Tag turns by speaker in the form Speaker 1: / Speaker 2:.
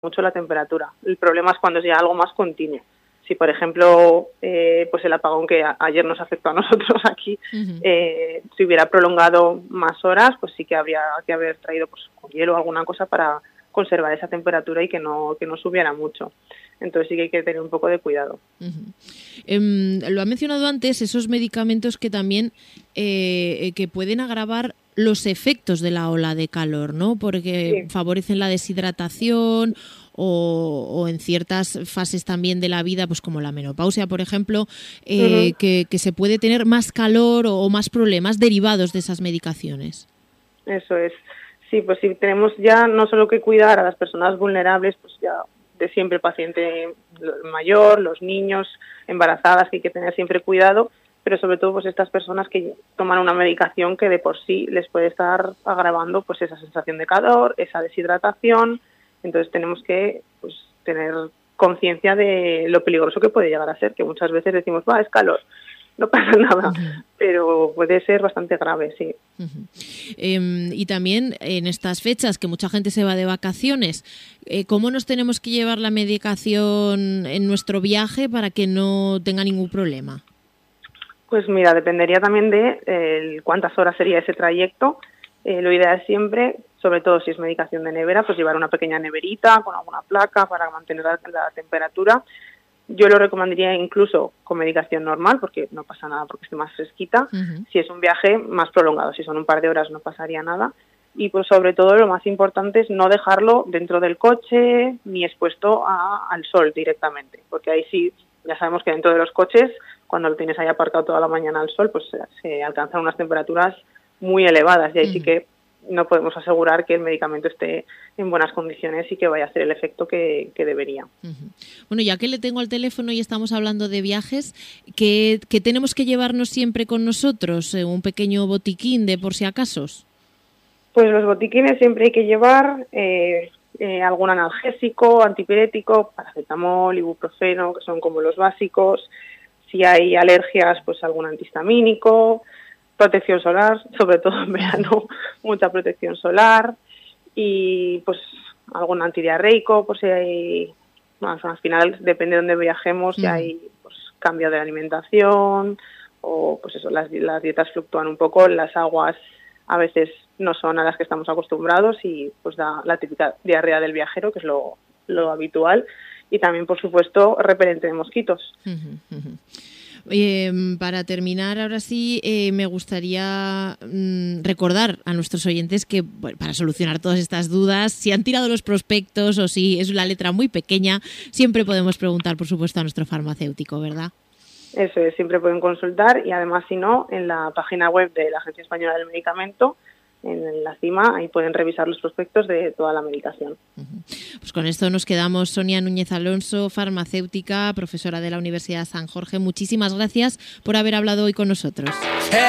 Speaker 1: mucho la temperatura. El problema es cuando es ya algo más continuo. Si, por ejemplo, pues el apagón que ayer nos afectó a nosotros aquí, se hubiera prolongado más horas, pues sí que habría que haber traído pues con hielo o alguna cosa para conservar esa temperatura y que no subiera mucho. Entonces sí que hay que tener un poco de cuidado.
Speaker 2: Lo ha mencionado antes, esos medicamentos que también que pueden agravar los efectos de la ola de calor, ¿no? Porque favorecen la deshidratación o en ciertas fases también de la vida, pues como la menopausia, por ejemplo, que se puede tener más calor o más problemas derivados de esas medicaciones.
Speaker 1: Eso es. Sí, pues sí, tenemos ya no solo que cuidar a las personas vulnerables, pues ya de siempre el paciente mayor, los niños, embarazadas, que hay que tener siempre cuidado, pero sobre todo pues estas personas que toman una medicación que de por sí les puede estar agravando pues esa sensación de calor, esa deshidratación. Entonces tenemos que pues tener conciencia de lo peligroso que puede llegar a ser, que muchas veces decimos, es calor, no pasa nada, pero puede ser bastante grave, sí.
Speaker 2: Y también en estas fechas que mucha gente se va de vacaciones, ¿cómo nos tenemos que llevar la medicación en nuestro viaje para que no tenga ningún problema?
Speaker 1: Pues mira, dependería también de cuántas horas sería ese trayecto. Lo ideal es siempre, sobre todo si es medicación de nevera, pues llevar una pequeña neverita con alguna placa para mantener la temperatura. Yo lo recomendaría incluso con medicación normal, porque no pasa nada porque esté más fresquita. Si es un viaje más prolongado, si son un par de horas no pasaría nada. Y pues sobre todo lo más importante es no dejarlo dentro del coche ni expuesto al sol directamente, porque ahí sí, ya sabemos que dentro de los coches, cuando lo tienes ahí aparcado toda la mañana al sol, pues se alcanzan unas temperaturas muy elevadas y ahí sí que no podemos asegurar que el medicamento esté en buenas condiciones y que vaya a hacer el efecto que debería.
Speaker 2: Bueno, ya que le tengo al teléfono y estamos hablando de viajes, ¿qué tenemos que llevarnos siempre con nosotros? ¿Un pequeño botiquín de por si acaso?
Speaker 1: Pues los botiquines siempre hay que llevar algún analgésico, antipirético, paracetamol, ibuprofeno, que son como los básicos. Si hay alergias, pues algún antihistamínico, protección solar, sobre todo en verano, mucha protección solar y pues algún antidiarreico, pues si hay, al final depende de dónde viajemos, si hay pues cambio de alimentación o pues eso, las dietas fluctúan un poco, las aguas a veces no son a las que estamos acostumbrados y pues da la típica diarrea del viajero, que es lo habitual, y también por supuesto repelente de mosquitos.
Speaker 2: Para terminar, ahora sí, me gustaría recordar a nuestros oyentes que para solucionar todas estas dudas, si han tirado los prospectos o si es la letra muy pequeña, siempre podemos preguntar, por supuesto, a nuestro farmacéutico, ¿verdad?
Speaker 1: Eso es, siempre pueden consultar y además, si no, en la página web de la Agencia Española del Medicamento, en la cima, ahí pueden revisar los prospectos de toda la medicación.
Speaker 2: Pues con esto nos quedamos. Sonia Núñez Alonso, farmacéutica, profesora de la Universidad San Jorge. Muchísimas gracias por haber hablado hoy con nosotros.